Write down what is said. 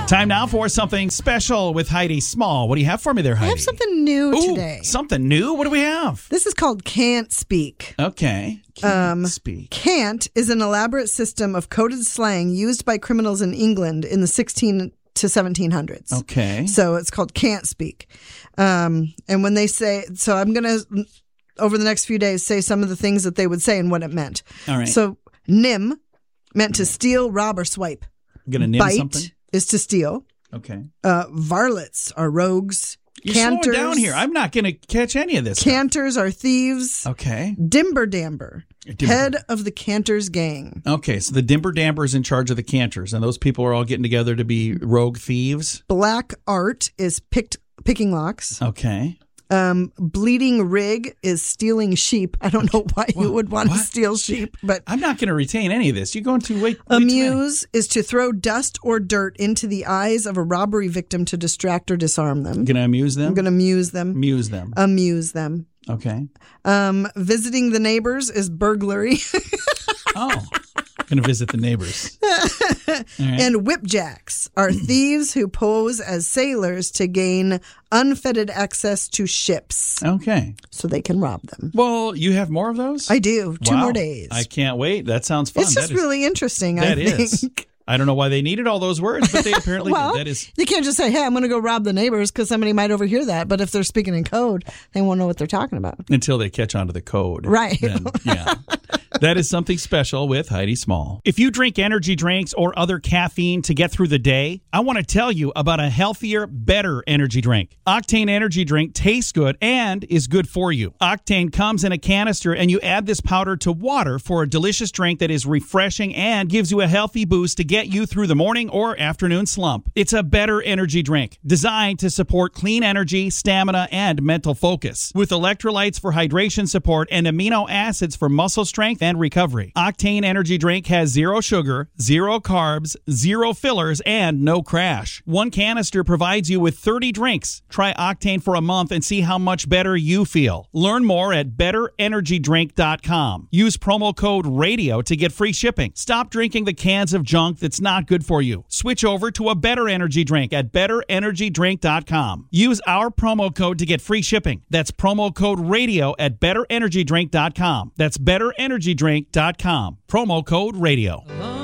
Time now for something special with Heidi Small. What do you have for me there, Heidi? I have something new today. Something new? What do we have? This is called Can't Speak. Okay. Can't speak. Cant is an elaborate system of coded slang used by criminals in England in the 16 to 1700s. Okay. So it's called Can't Speak. And when they say, so I'm going to, over the next few days, say some of the things that they would say and what it meant. All right. So nim meant to steal, rob, or swipe. I'm going to name Bite something? is to steal. Okay. Varlets are rogues. You're Cantors, slowing down here. I'm not going to catch any of this Cantors are thieves. stuff. Okay. Dimber Damber, head of the Cantors gang. Okay, so the Dimber Damber is in charge of the Cantors, and those people are all getting together to be rogue thieves? Black Art is picking locks. Okay. Bleeding Rig is stealing sheep. I don't know why you would want to steal sheep, but I'm not going to retain any of this. You're going to wait. Amuse is to throw dust or dirt into the eyes of a robbery victim to distract or disarm them. Going to amuse them? I'm going to amuse them. Amuse them. Amuse them. Okay. Visiting the neighbors is burglary. Oh. Going to visit the neighbors. Right. And whipjacks are thieves who pose as sailors to gain unfettered access to ships. Okay. So they can rob them. Well, you have more of those? I do. Two Wow. more days. I can't wait. That sounds fun. It's just really interesting, I think. I don't know why they needed all those words, but they apparently well, did. That is. You can't just say, hey, I'm going to go rob the neighbors because somebody might overhear that. But if they're speaking in code, they won't know what they're talking about. Until they catch on to the code. Right. Then, yeah. That is something special with Heidi Small. If you drink energy drinks or other caffeine to get through the day, I want to tell you about a healthier, better energy drink. Octane Energy Drink tastes good and is good for you. Octane comes in a canister, and you add this powder to water for a delicious drink that is refreshing and gives you a healthy boost to get you through the morning or afternoon slump. It's a better energy drink designed to support clean energy, stamina, and mental focus. With electrolytes for hydration support and amino acids for muscle strength and recovery. Octane Energy Drink has 0 sugar, 0 carbs, 0 fillers, and no crash. One canister provides you with 30 drinks. Try Octane for a month and see how much better you feel. Learn more at betterenergydrink.com. Use promo code RADIO to get free shipping. Stop drinking the cans of junk that's not good for you. Switch over to a better energy drink at betterenergydrink.com. Use our promo code to get free shipping. That's promo code RADIO at betterenergydrink.com. That's betterenergydrink.com. Promo code RADIO.